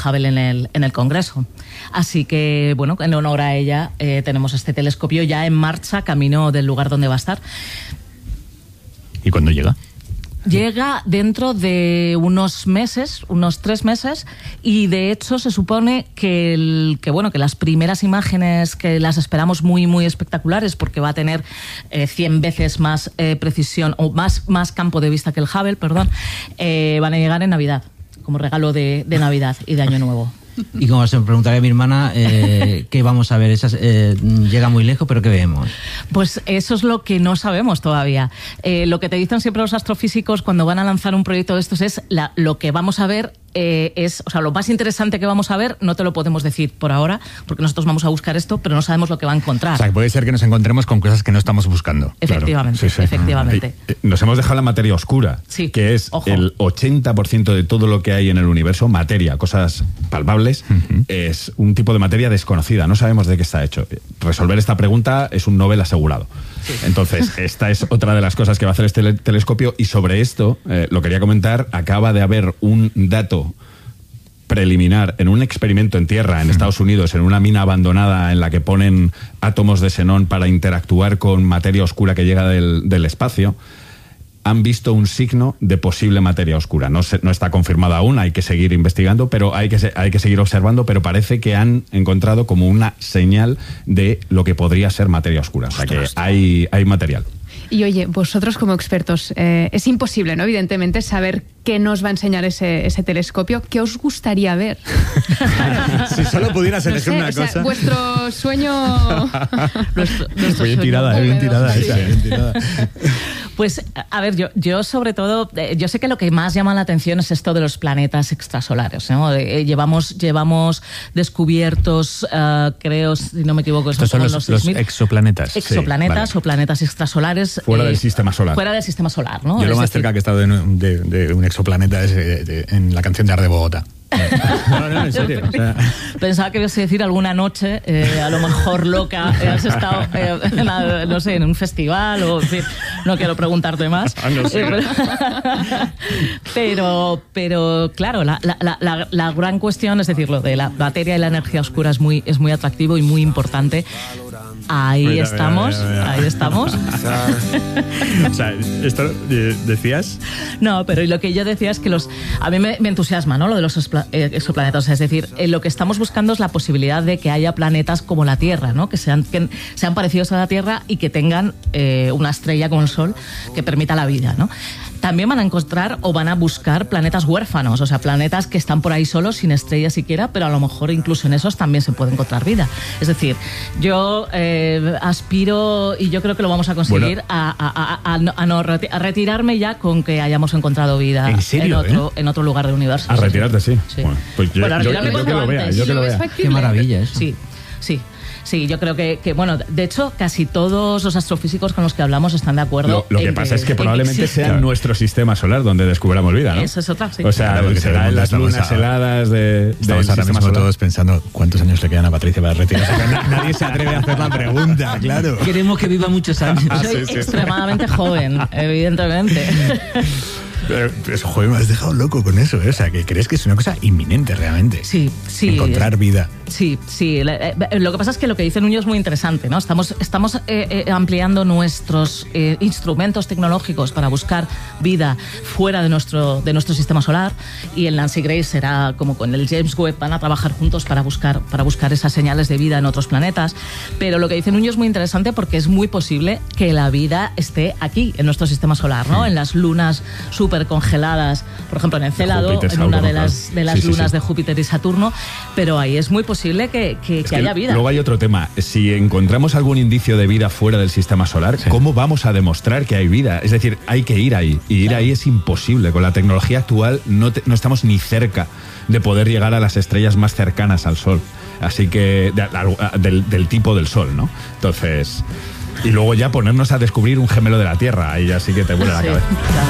Hubble en el Congreso. Así que, bueno, en honor a ella tenemos este telescopio ya en marcha, camino del lugar donde va a estar. ¿Y cuándo llega? Llega dentro de unos meses, unos 3 meses, y de hecho se supone que las primeras imágenes, que las esperamos muy, muy espectaculares, porque va a tener 100 veces más precisión, o más campo de vista que el Hubble, perdón, van a llegar en Navidad, como regalo de Navidad y de Año Nuevo. Y como se me preguntaría mi hermana, ¿qué vamos a ver? Llega muy lejos, pero ¿qué vemos? Pues eso es lo que no sabemos todavía. Lo que te dicen siempre los astrofísicos cuando van a lanzar un proyecto de estos es lo que vamos a ver. Lo más interesante que vamos a ver no te lo podemos decir por ahora, porque nosotros vamos a buscar esto, pero no sabemos lo que va a encontrar. O sea, que puede ser que nos encontremos con cosas que no estamos buscando. Efectivamente, claro. Sí. Efectivamente. Nos hemos dejado la materia oscura, sí, que es ojo. El 80% de todo lo que hay en el universo, materia, cosas palpables, es un tipo de materia desconocida, no sabemos de qué está hecho. Resolver esta pregunta es un Nobel asegurado. Sí. Entonces, esta es otra de las cosas que va a hacer este telescopio, y sobre esto, lo quería comentar, acaba de haber un dato preliminar en un experimento en tierra en Estados Unidos, en una mina abandonada en la que ponen átomos de xenón para interactuar con materia oscura que llega del espacio. Han visto un signo de posible materia oscura. No está confirmado aún, hay que seguir investigando, pero hay que seguir observando, pero parece que han encontrado como una señal de lo que podría ser materia oscura. O sea que hay material. Y oye, vosotros como expertos, es imposible, ¿no? Evidentemente, saber qué nos va a enseñar ese telescopio. ¿Qué os gustaría ver? Si solo pudieras elegir una cosa. O sea, vuestro sueño... Bien tirada, bien tirada. Pues, a ver, yo sobre todo, yo sé que lo que más llama la atención es esto de los planetas extrasolares, ¿no? Llevamos descubiertos, creo, si no me equivoco, estos son los exoplanetas. Exoplanetas, sí, vale. O planetas extrasolares. Fuera del sistema solar. Fuera del sistema solar, ¿no? Yo lo más cerca que he estado de un exoplaneta es en la canción de Ar de Bogotá. No, en serio. O sea... Pensaba que ibas a decir alguna noche, a lo mejor loca, has estado, en un festival, o en fin, no quiero preguntarte más. No sé. Pero claro, la gran cuestión, es decir, lo de la materia y la energía oscura es muy atractivo y muy importante. Ahí estamos. O sea, ¿esto decías? No, pero lo que yo decía es que a mí me entusiasma, ¿no? Lo de los exoplanetas. Es decir, lo que estamos buscando es la posibilidad de que haya planetas como la Tierra, ¿no? Que sean parecidos a la Tierra y que tengan una estrella como el Sol que permita la vida, ¿no? También van a encontrar o van a buscar planetas huérfanos, o sea, planetas que están por ahí solos, sin estrellas siquiera, pero a lo mejor incluso en esos también se puede encontrar vida. Es decir, yo aspiro, y yo creo que lo vamos a conseguir, a retirarme ya con que hayamos encontrado vida. ¿En serio, en otro lugar del universo. A retirarte, sí. Bueno, pues yo que lo vea. Qué maravilla eso. Sí, yo creo que, bueno, de hecho, casi todos los astrofísicos con los que hablamos están de acuerdo. Lo que pasa es que probablemente sea nuestro sistema solar donde descubramos vida, ¿no? Eso es otra, sí. O sea, será en las lunas heladas Estamos ahora mismo todos pensando cuántos años le quedan a Patricia para retirarse. Nadie se atreve a hacer la pregunta, claro. Queremos que viva muchos años. Soy extremadamente joven, evidentemente. Pero, joder, me has dejado loco con eso, ¿eh? O sea, que crees que es una cosa inminente realmente. Sí. Encontrar vida. Sí. Lo que pasa es que lo que dice Nuño es muy interesante, ¿no? Estamos ampliando nuestros instrumentos tecnológicos para buscar vida fuera de nuestro sistema solar, y el Nancy Grace será como con el James Webb, van a trabajar juntos para buscar esas señales de vida en otros planetas. Pero lo que dice Nuño es muy interesante porque es muy posible que la vida esté aquí, en nuestro sistema solar, ¿no? En las lunas súper congeladas, por ejemplo en Encélado, Júpiter, en una de las lunas de Júpiter y Saturno, pero ahí es muy posible que haya vida. Luego hay otro tema, si encontramos algún indicio de vida fuera del sistema solar, ¿cómo vamos a demostrar que hay vida? Es decir, hay que ir ahí, y ir ahí es imposible. Con la tecnología actual no estamos ni cerca de poder llegar a las estrellas más cercanas al Sol, así que del tipo del Sol, ¿no? Entonces, y luego ya ponernos a descubrir un gemelo de la Tierra, ahí ya sí que te vuela la cabeza.